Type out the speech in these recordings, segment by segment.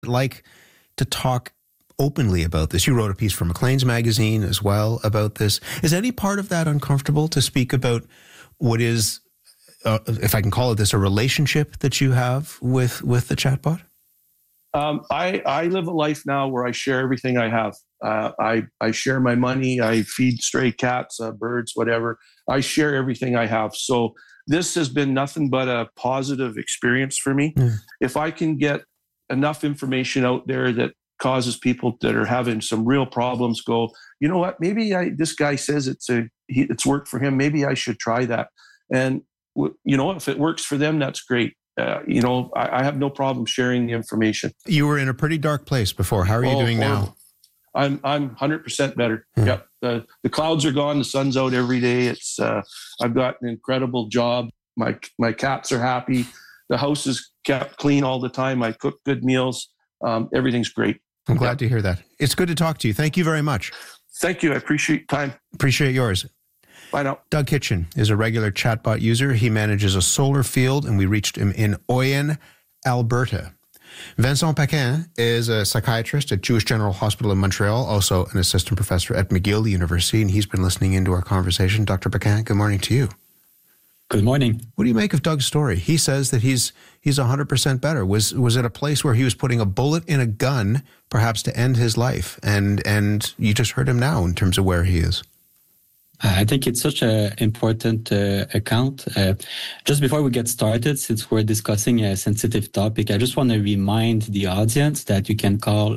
like to talk openly about this. You wrote a piece for Maclean's magazine as well about this. Is any part of that uncomfortable to speak about what is, if I can call it this, a relationship that you have with the chatbot? I live a life now where I share everything I have. I share my money. I feed stray cats, birds, whatever. I share everything I have. So this has been nothing but a positive experience for me. If I can get enough information out there that causes people that are having some real problems go, you know what, maybe this guy says it's worked for him. Maybe I should try that. And, if it works for them, that's great. I have no problem sharing the information. You were in a pretty dark place before. How are you doing now? I'm 100% better. Yep. The clouds are gone. The sun's out every day. It's I've got an incredible job. My cats are happy. The house is kept clean all the time. I cook good meals. Everything's great. I'm glad to hear that. It's good to talk to you. Thank you very much. Thank you. I appreciate your time. Appreciate yours. Bye now. Doug Kitchen is a regular chatbot user. He manages a solar field, and we reached him in Oyen, Alberta. Vincent Paquin is a psychiatrist at Jewish General Hospital in Montreal, also an assistant professor at McGill University, and he's been listening into our conversation. Dr. Paquin, good morning to you. Good morning. What do you make of Doug's story? He says that he's 100% better. Was it a place where he was putting a bullet in a gun, perhaps to end his life? And you just heard him now in terms of where he is. I think it's such an important account. Just before we get started, since we're discussing a sensitive topic, I just want to remind the audience that you can call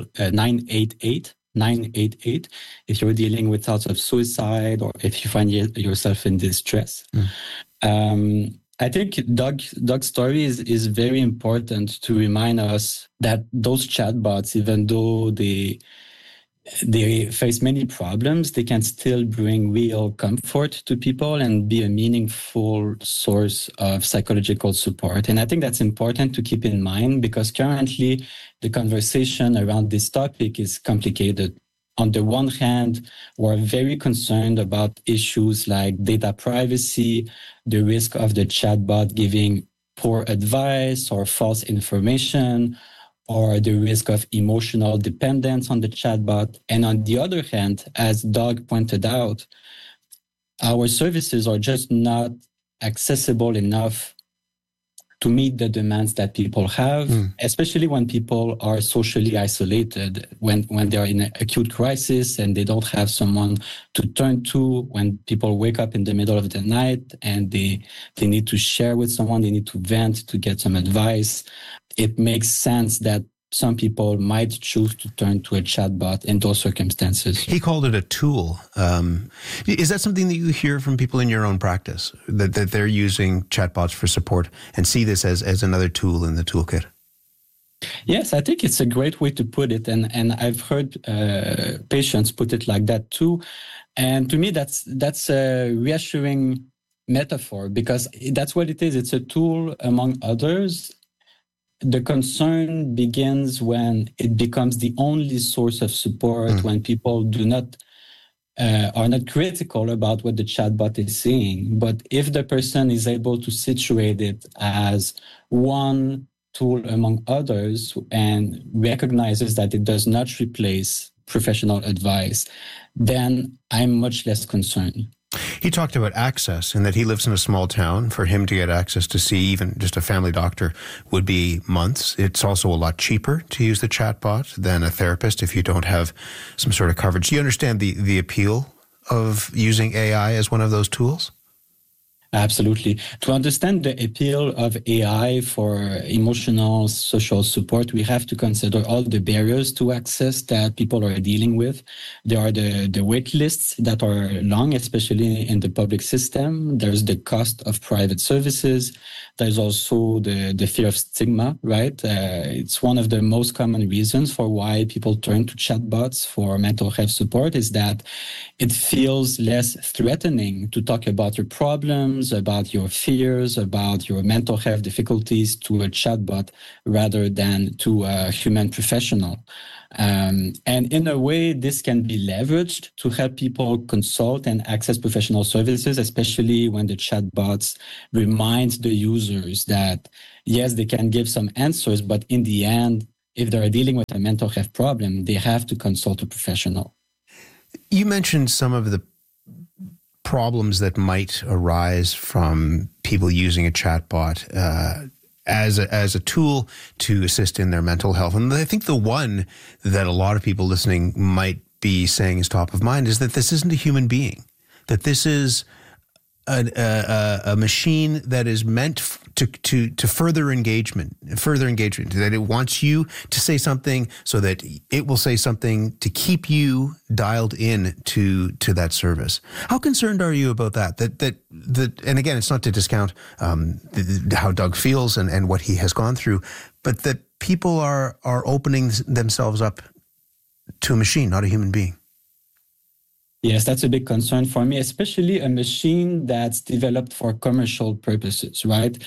988 if you're dealing with thoughts of suicide or if you find yourself in distress. I think Doug's story is very important to remind us that those chatbots, even though they face many problems, they can still bring real comfort to people and be a meaningful source of psychological support. And I think that's important to keep in mind because currently the conversation around this topic is complicated. On the one hand, we're very concerned about issues like data privacy, the risk of the chatbot giving poor advice or false information, or the risk of emotional dependence on the chatbot. And on the other hand, as Doug pointed out, our services are just not accessible enough to meet the demands that people have, especially when people are socially isolated, when they're in an acute crisis and they don't have someone to turn to, when people wake up in the middle of the night and they need to share with someone, they need to vent, to get some advice. It makes sense that some people might choose to turn to a chatbot in those circumstances. He called it a tool. Is that something that you hear from people in your own practice, that they're using chatbots for support and see this as another tool in the toolkit? Yes, I think it's a great way to put it. And I've heard patients put it like that too. And to me, that's a reassuring metaphor because that's what it is. It's a tool among others. The concern begins when it becomes the only source of support, when people are not critical about what the chatbot is saying. But if the person is able to situate it as one tool among others and recognizes that it does not replace professional advice, then I'm much less concerned. He talked about access and that he lives in a small town. For him to get access to see even just a family doctor would be months. It's also a lot cheaper to use the chatbot than a therapist if you don't have some sort of coverage. Do you understand the appeal of using AI as one of those tools? Absolutely. To understand the appeal of AI for emotional, social support, we have to consider all the barriers to access that people are dealing with. There are the wait lists that are long, especially in the public system. There's the cost of private services. There's also the fear of stigma, right? It's one of the most common reasons for why people turn to chatbots for mental health support is that it feels less threatening to talk about your problems, about your fears, about your mental health difficulties to a chatbot rather than to a human professional. And in a way, this can be leveraged to help people consult and access professional services, especially when the chatbots remind the users that, yes, they can give some answers, but in the end, if they're dealing with a mental health problem, they have to consult a professional. You mentioned some of the problems that might arise from people using a chatbot as a tool to assist in their mental health. And I think the one that a lot of people listening might be saying is top of mind is that this isn't a human being, that this is a machine that is meant to further engagement, that it wants you to say something so that it will say something to keep you dialed in to that service. How concerned are you about that? That and again, it's not to discount how Doug feels and what he has gone through, but that people are opening themselves up to a machine, not a human being. Yes, that's a big concern for me, especially a machine that's developed for commercial purposes, right?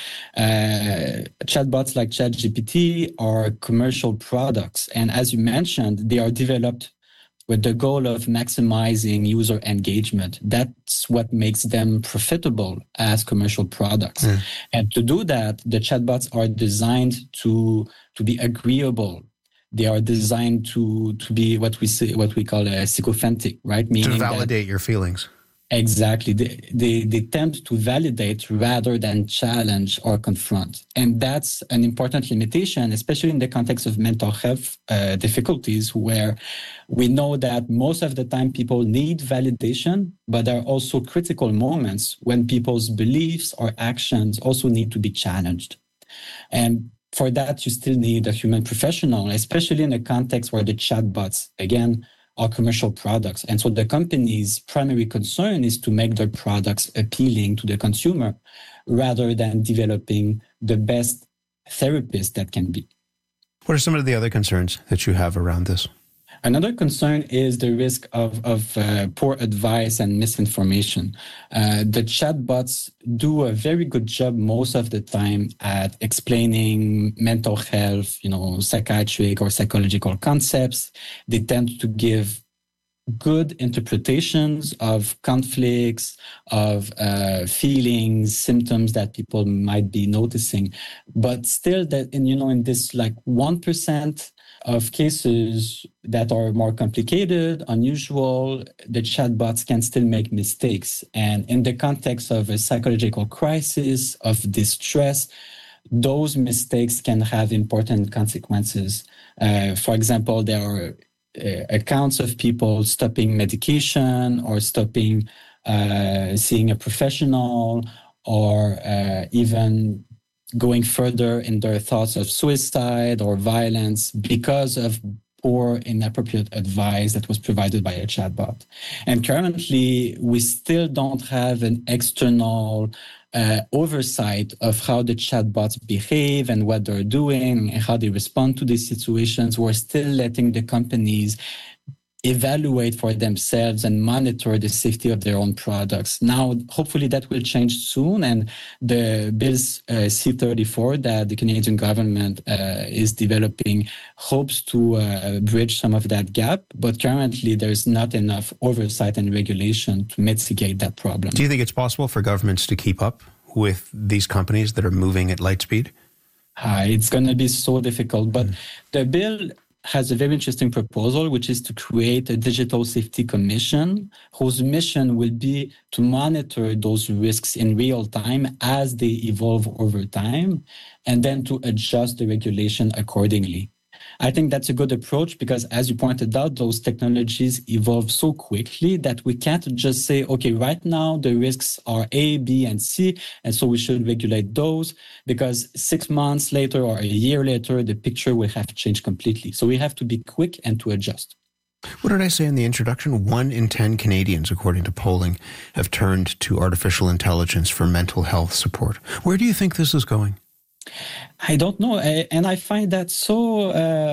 Chatbots like ChatGPT are commercial products. And as you mentioned, they are developed with the goal of maximizing user engagement. That's what makes them profitable as commercial products. Mm. And to do that, the chatbots are designed to be agreeable. They are designed to be what we call a sycophantic, right? Meaning to validate your feelings. Exactly. They tend to validate rather than challenge or confront. And that's an important limitation, especially in the context of mental health difficulties, where we know that most of the time people need validation, but there are also critical moments when people's beliefs or actions also need to be challenged. And for that, you still need a human professional, especially in a context where the chatbots, again, are commercial products. And so the company's primary concern is to make their products appealing to the consumer rather than developing the best therapist that can be. What are some of the other concerns that you have around this? Another concern is the risk of poor advice and misinformation. The chatbots do a very good job most of the time at explaining mental health, psychiatric or psychological concepts. They tend to give good interpretations of conflicts, of feelings, symptoms that people might be noticing. But still, that in this 1% of cases that are more complicated, unusual, the chatbots can still make mistakes. And in the context of a psychological crisis, of distress, those mistakes can have important consequences. For example, there are accounts of people stopping medication or stopping seeing a professional, or even going further in their thoughts of suicide or violence because of poor, inappropriate advice that was provided by a chatbot. And currently, we still don't have an external oversight of how the chatbots behave and what they're doing and how they respond to these situations. We're still letting the companies evaluate for themselves and monitor the safety of their own products. Now, hopefully that will change soon, and the Bills C-34 that the Canadian government is developing hopes to bridge some of that gap, but currently there's not enough oversight and regulation to mitigate that problem. Do you think it's possible for governments to keep up with these companies that are moving at light speed? It's going to be so difficult, but the bill has a very interesting proposal, which is to create a digital safety commission whose mission will be to monitor those risks in real time as they evolve over time, and then to adjust the regulation accordingly. I think that's a good approach because, as you pointed out, those technologies evolve so quickly that we can't just say, okay, right now the risks are A, B, and C, and so we should regulate those, because 6 months later or a year later, the picture will have changed completely. So we have to be quick and to adjust. What did I say in the introduction? 1 in 10 Canadians, according to polling, have turned to artificial intelligence for mental health support. Where do you think this is going? I don't know. And I find that so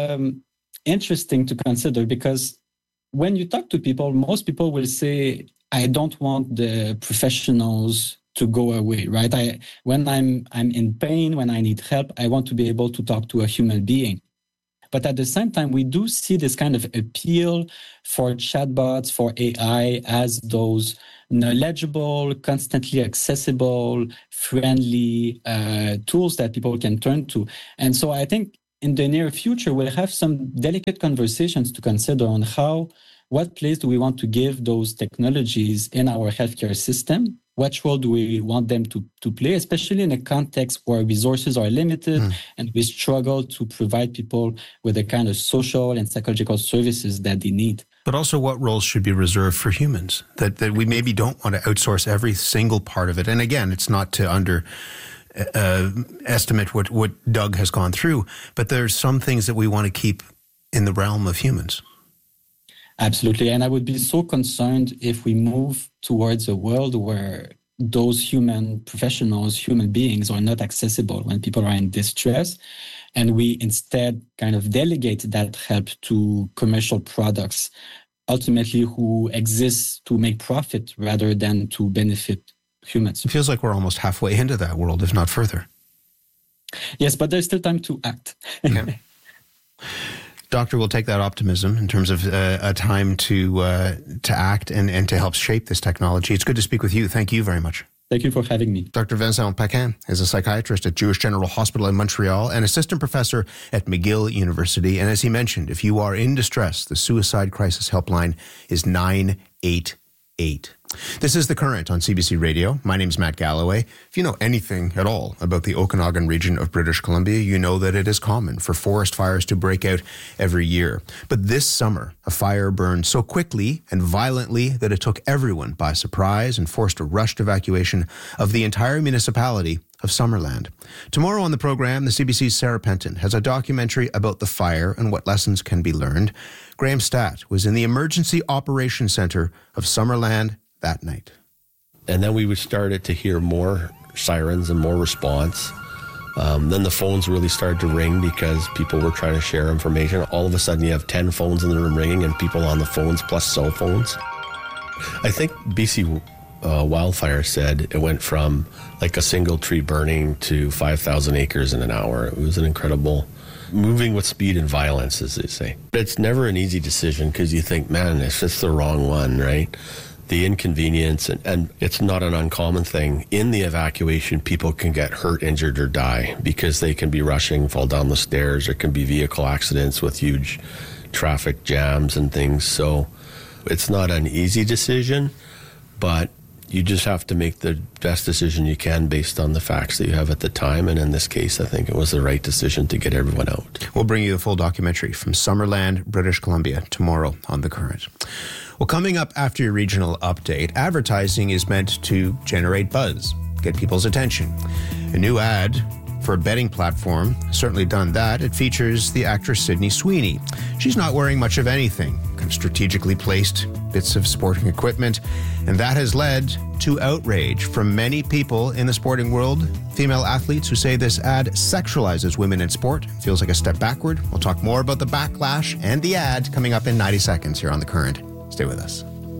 interesting to consider, because when you talk to people, most people will say, I don't want the professionals to go away, right? When I'm in pain, when I need help, I want to be able to talk to a human being. But at the same time, we do see this kind of appeal for chatbots, for AI, as those knowledgeable, constantly accessible, friendly tools that people can turn to. And so I think in the near future, we'll have some delicate conversations to consider on what place do we want to give those technologies in our healthcare system? What role do we want them to play, especially in a context where resources are limited and we struggle to provide people with the kind of social and psychological services that they need? But also, what roles should be reserved for humans? That we maybe don't want to outsource every single part of it. And again, it's not to estimate what Doug has gone through, but there's some things that we want to keep in the realm of humans. Absolutely. And I would be so concerned if we move towards a world where those human professionals, human beings are not accessible when people are in distress. And we instead kind of delegate that help to commercial products, ultimately who exist to make profit rather than to benefit humans. It feels like we're almost halfway into that world, if not further. Yes, but there's still time to act. Okay. Doctor, we'll take that optimism in terms of a time to act and to help shape this technology. It's good to speak with you. Thank you very much. Thank you for having me. Dr. Vincent Paquin is a psychiatrist at Jewish General Hospital in Montreal and assistant professor at McGill University. And as he mentioned, if you are in distress, the Suicide Crisis Helpline is 988. This is The Current on CBC Radio. My name's Matt Galloway. If you know anything at all about the Okanagan region of British Columbia, you know that it is common for forest fires to break out every year. But this summer, a fire burned so quickly and violently that it took everyone by surprise and forced a rushed evacuation of the entire municipality of Summerland. Tomorrow on the program, the CBC's Sarah Penton has a documentary about the fire and what lessons can be learned. Graham Statt was in the Emergency Operations Center of Summerland that night. And then we started to hear more sirens and more response. Then the phones really started to ring because people were trying to share information. All of a sudden you have 10 phones in the room ringing and people on the phones plus cell phones. I think BC Wildfire said it went from like a single tree burning to 5,000 acres in an hour. It was an incredible moving with speed and violence, as they say. But it's never an easy decision because you think, man, if it's the wrong one, right? The inconvenience, and it's not an uncommon thing. In the evacuation, people can get hurt, injured, or die because they can be rushing, fall down the stairs. There can be vehicle accidents with huge traffic jams and things. So it's not an easy decision, but you just have to make the best decision you can based on the facts that you have at the time. And in this case, I think it was the right decision to get everyone out. We'll bring you the full documentary from Summerland, British Columbia, tomorrow on The Current. Well, coming up after your regional update, advertising is meant to generate buzz, get people's attention. A new ad for a betting platform has certainly done that. It features the actress Sydney Sweeney. She's not wearing much of anything, kind of strategically placed bits of sporting equipment, and that has led to outrage from many people in the sporting world, female athletes who say this ad sexualizes women in sport, feels like a step backward. We'll talk more about the backlash and the ad coming up in 90 seconds here on The Current. Stay with us.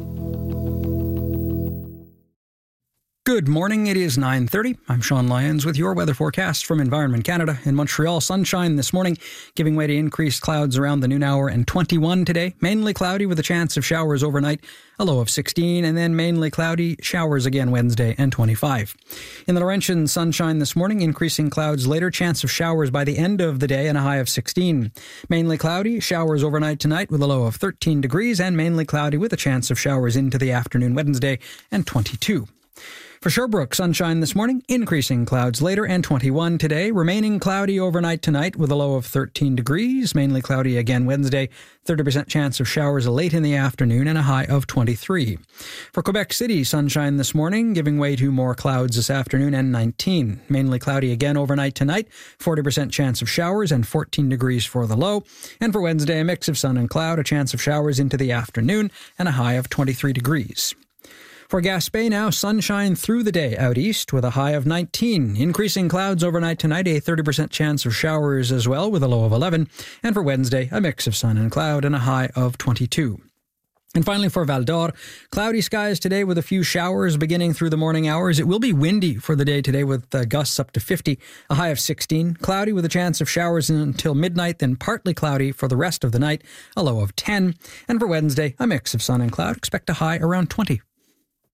Good morning. It is 9:30. I'm Sean Lyons with your weather forecast from Environment Canada. In Montreal, sunshine this morning, giving way to increased clouds around the noon hour, and 21 today. Mainly cloudy with a chance of showers overnight, a low of 16, and then mainly cloudy, showers again Wednesday, and 25. In the Laurentian, sunshine this morning, increasing clouds later, chance of showers by the end of the day, and a high of 16. Mainly cloudy, showers overnight tonight with a low of 13 degrees, and mainly cloudy with a chance of showers into the afternoon Wednesday, and 22. For Sherbrooke, sunshine this morning, increasing clouds later, and 21 today. Remaining cloudy overnight tonight with a low of 13 degrees. Mainly cloudy again Wednesday. 30% chance of showers late in the afternoon and a high of 23. For Quebec City, sunshine this morning, giving way to more clouds this afternoon, and 19. Mainly cloudy again overnight tonight. 40% chance of showers and 14 degrees for the low. And for Wednesday, a mix of sun and cloud, a chance of showers into the afternoon and a high of 23 degrees. For Gaspé now, sunshine through the day out east with a high of 19. Increasing clouds overnight tonight, a 30% chance of showers as well with a low of 11. And for Wednesday, a mix of sun and cloud and a high of 22. And finally for Val-d'Or, cloudy skies today with a few showers beginning through the morning hours. It will be windy for the day today with gusts up to 50, a high of 16. Cloudy with a chance of showers until midnight, then partly cloudy for the rest of the night, a low of 10. And for Wednesday, a mix of sun and cloud. Expect a high around 20.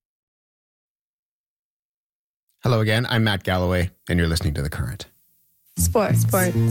Hello again, I'm Matt Galloway, and you're listening to The Current. Sports.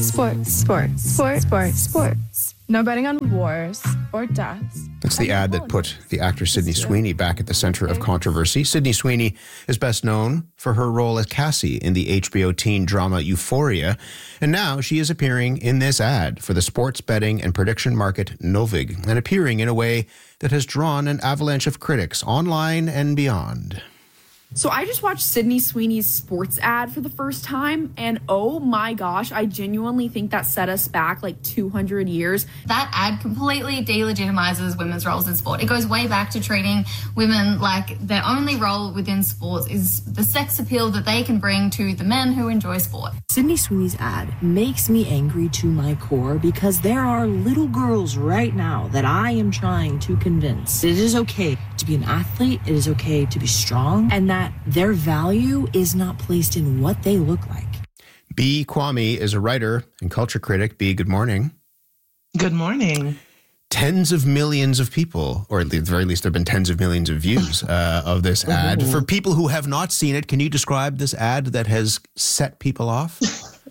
No betting on wars or deaths. That's the ad that put the actor Sydney Sweeney back at the center of controversy. Sydney Sweeney is best known for her role as Cassie in the HBO teen drama Euphoria, and now she is appearing in this ad for the sports betting and prediction market Novig, and appearing in a way that has drawn an avalanche of critics online and beyond. So I just watched Sydney Sweeney's sports ad for the first time, and oh my gosh, I genuinely think that set us back like 200 years. That ad completely delegitimizes women's roles in sport. It goes way back to treating women like their only role within sports is the sex appeal that they can bring to the men who enjoy sport. Sydney Sweeney's ad makes me angry to my core because there are little girls right now that I am trying to convince it is okay to be an athlete, it is okay to be strong, and that their value is not placed in what they look like. Bea Kwame is a writer and culture critic. Bea, good morning. Good morning. Tens of millions of people, or at the very least there have been tens of millions of views of this ad. For people who have not seen it, can you describe this ad that has set people off?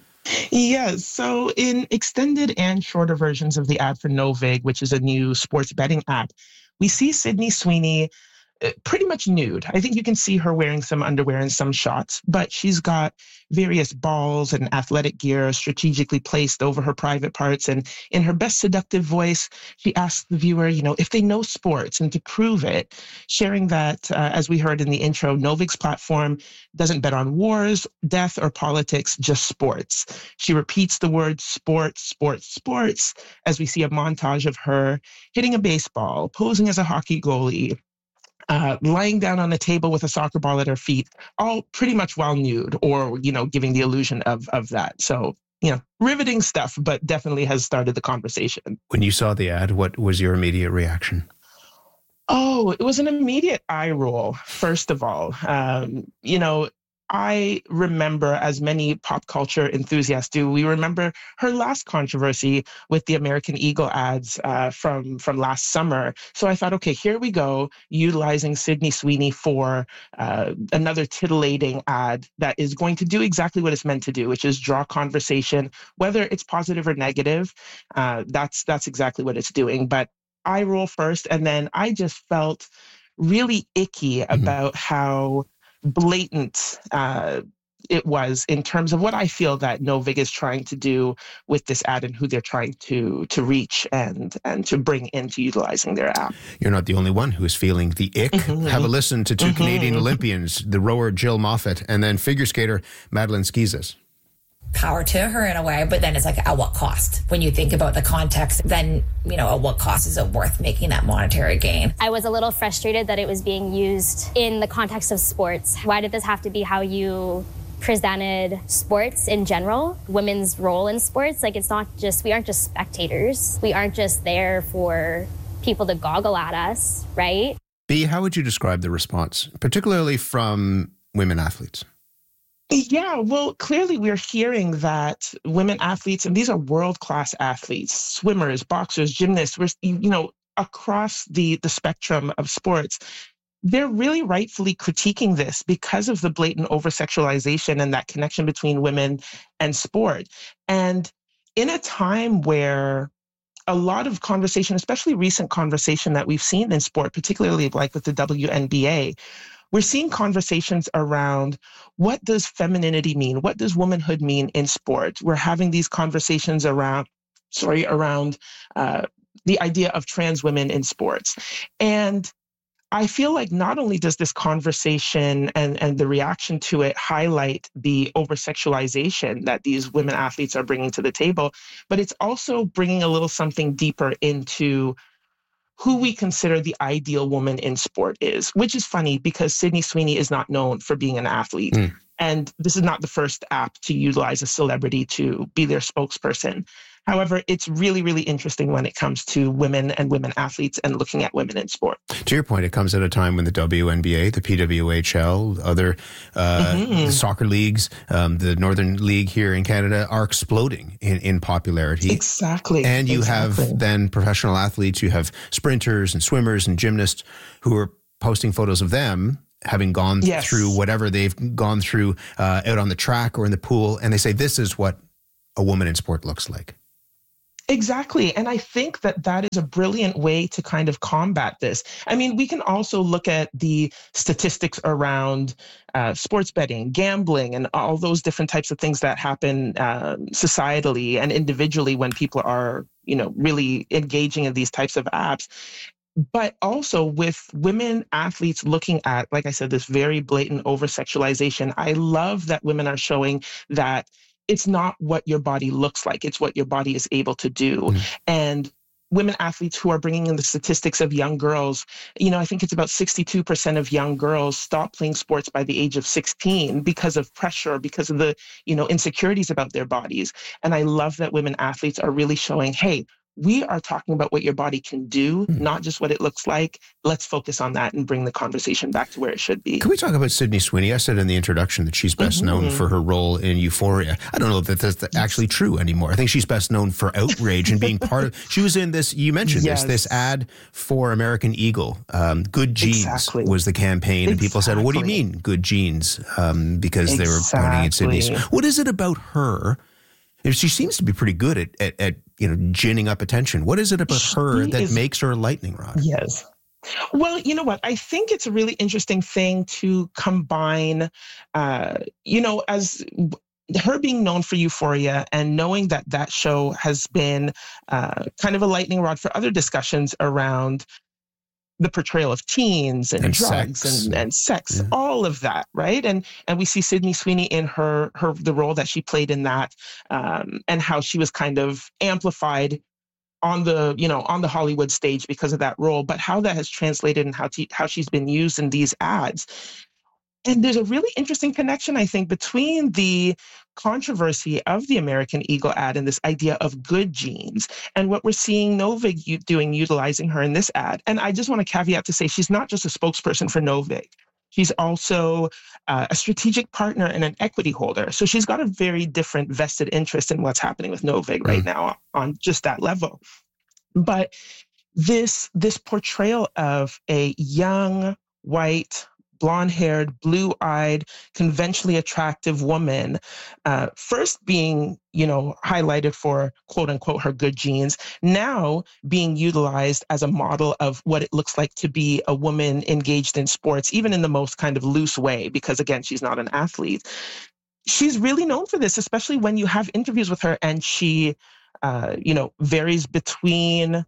Yes. So in extended and shorter versions of the ad for Novig, which is a new sports betting app, we see Sydney Sweeney pretty much nude. I think you can see her wearing some underwear in some shots, but she's got various balls and athletic gear strategically placed over her private parts. And in her best seductive voice, she asks the viewer, if they know sports, and to prove it, sharing that, as we heard in the intro, Novig's platform doesn't bet on wars, death, or politics, just sports. She repeats the word sports as we see a montage of her hitting a baseball, posing as a hockey goalie, lying down on a table with a soccer ball at her feet, all pretty much while nude, or, giving the illusion of that. So, riveting stuff, but definitely has started the conversation. When you saw the ad, what was your immediate reaction? Oh, it was an immediate eye roll, first of all. I remember, as many pop culture enthusiasts do, we remember her last controversy with the American Eagle ads from last summer. So I thought, okay, here we go, utilizing Sydney Sweeney for another titillating ad that is going to do exactly what it's meant to do, which is draw conversation, whether it's positive or negative. That's exactly what it's doing. But eye roll first, and then I just felt really icky about how blatant it was in terms of what I feel that Novig is trying to do with this ad and who they're trying to reach and to bring into utilizing their app. You're not the only one who is feeling the ick. Have a listen to two Canadian Olympians, the rower Jill Moffatt and then figure skater Madeline Schizas. Power to her in a way, but then it's like, at what cost? When you think about the context, then, at what cost is it worth making that monetary gain? I was a little frustrated that it was being used in the context of sports. Why did this have to be how you presented sports in general? Women's role in sports? Like, it's not just, we aren't just spectators. We aren't just there for people to goggle at us, right? Bea, how would you describe the response, particularly from women athletes? Yeah, well, clearly we're hearing that women athletes, and these are world-class athletes, swimmers, boxers, gymnasts, across the spectrum of sports, they're really rightfully critiquing this because of the blatant over-sexualization and that connection between women and sport. And in a time where a lot of conversation, especially recent conversation that we've seen in sport, particularly like with the WNBA, we're seeing conversations around what does femininity mean? What does womanhood mean in sport? We're having these conversations around the idea of trans women in sports. And I feel like not only does this conversation and the reaction to it highlight the over-sexualization that these women athletes are bringing to the table, but it's also bringing a little something deeper into who we consider the ideal woman in sport is, which is funny because Sydney Sweeney is not known for being an athlete. And this is not the first app to utilize a celebrity to be their spokesperson. However, it's really, really interesting when it comes to women and women athletes and looking at women in sport. To your point, it comes at a time when the WNBA, the PWHL, other the soccer leagues, the Northern League here in Canada are exploding in popularity. Exactly. And you have then professional athletes, you have sprinters and swimmers and gymnasts who are posting photos of them having gone through whatever they've gone through out on the track or in the pool. And they say, this is what a woman in sport looks like. Exactly. And I think that that is a brilliant way to kind of combat this. I mean, we can also look at the statistics around sports betting, gambling, and all those different types of things that happen societally and individually when people are, really engaging in these types of apps. But also with women athletes looking at, like I said, this very blatant over-sexualization, I love that women are showing that it's not what your body looks like, it's what your body is able to do. Mm. And women athletes who are bringing in the statistics of young girls, I think it's about 62% of young girls stop playing sports by the age of 16 because of pressure, because of the, insecurities about their bodies. And I love that women athletes are really showing, hey, we are talking about what your body can do, not just what it looks like. Let's focus on that and bring the conversation back to where it should be. Can we talk about Sydney Sweeney? I said in the introduction that she's best known for her role in Euphoria. I don't know that that's actually true anymore. I think she's best known for outrage and being part of. She was in this. You mentioned this ad for American Eagle. Good Genes was the campaign, and people said, "What do you mean, good genes?" Because they were pointing at Sydney. What is it about her? She seems to be pretty good at ginning up attention. What is it about her that makes her a lightning rod? Yes. Well, you know what? I think it's a really interesting thing to combine, as her being known for Euphoria and knowing that show has been kind of a lightning rod for other discussions around the portrayal of teens and drugs sex. and sex, all of that, right? And we see Sydney Sweeney in the role that she played in that, and how she was kind of amplified on the Hollywood stage because of that role, but how that has translated and how she's been used in these ads. And there's a really interesting connection, I think, between the controversy of the American Eagle ad and this idea of good genes and what we're seeing Novig doing, utilizing her in this ad. And I just want to caveat to say she's not just a spokesperson for Novig. She's also a strategic partner and an equity holder. So she's got a very different vested interest in what's happening with Novig right now on just that level. But this portrayal of a young, white, blonde-haired, blue-eyed, conventionally attractive woman, first being, highlighted for quote-unquote her good genes, now being utilized as a model of what it looks like to be a woman engaged in sports, even in the most kind of loose way, because again, she's not an athlete. She's really known for this, especially when you have interviews with her and she, varies between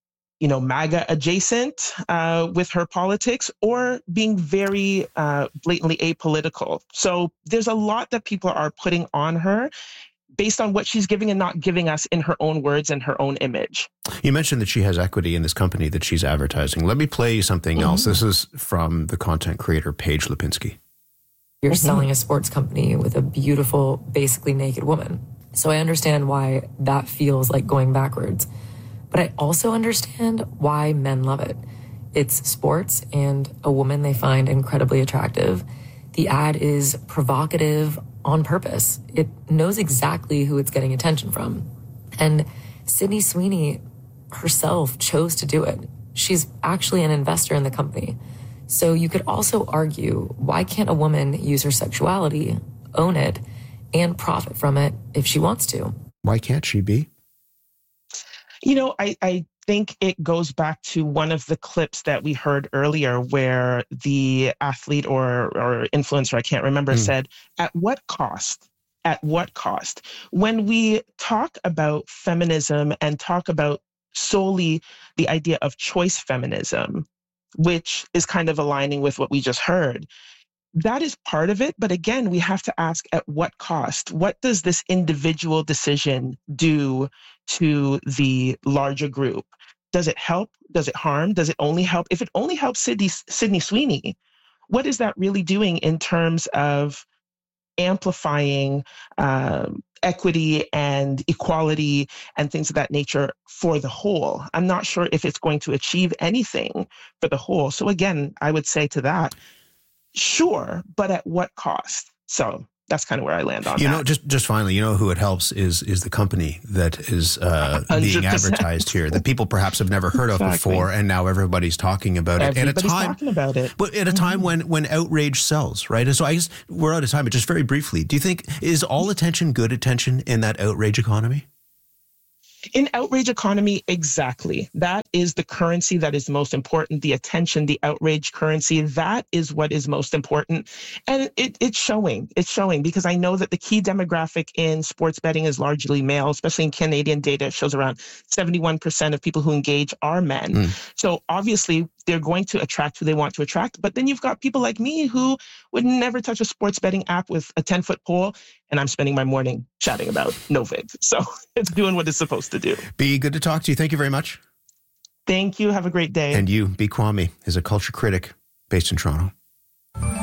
MAGA adjacent with her politics or being very blatantly apolitical. So there's a lot that people are putting on her based on what she's giving and not giving us in her own words and her own image. You mentioned that she has equity in this company that she's advertising. Let me play you something else. This is from the content creator Paige Lipinski. You're selling a sports company with a beautiful, basically naked woman. So I understand why that feels like going backwards. But I also understand why men love it. It's sports and a woman they find incredibly attractive. The ad is provocative on purpose. It knows exactly who it's getting attention from. And Sydney Sweeney herself chose to do it. She's actually an investor in the company. So you could also argue, why can't a woman use her sexuality, own it, and profit from it if she wants to? Why can't she be? I think it goes back to one of the clips that we heard earlier where the athlete or influencer, I can't remember, said, at what cost? At what cost? When we talk about feminism and talk about solely the idea of choice feminism, which is kind of aligning with what we just heard, that is part of it. But again, we have to ask at what cost? What does this individual decision do to the larger group? Does it help? Does it harm? Does it only help? If it only helps Sydney Sweeney, what is that really doing in terms of amplifying equity and equality and things of that nature for the whole? I'm not sure if it's going to achieve anything for the whole. So again, I would say to that, sure, but at what cost? So that's kind of where I land on you that. know, just finally, you know who it helps is the company that is being advertised here, that people perhaps have never heard of before, and now everybody's talking about it. Everybody's talking about it. But at a time when outrage sells, right? And so I guess we're out of time, but just very briefly, do you think, is all attention good attention in that outrage economy? In outrage economy, exactly. That is the currency that is most important. The attention, the outrage currency, that is what is most important. And it's showing. It's showing because I know that the key demographic in sports betting is largely male, especially in Canadian data. It shows around 71% of people who engage are men. So obviously, they're going to attract who they want to attract. But then you've got people like me who would never touch a sports betting app with a 10-foot pole, and I'm spending my morning chatting about Novig. So it's doing what it's supposed to do. B, good to talk to you. Thank you very much. Thank you. Have a great day. And you, B. Kwame, is a culture critic based in Toronto.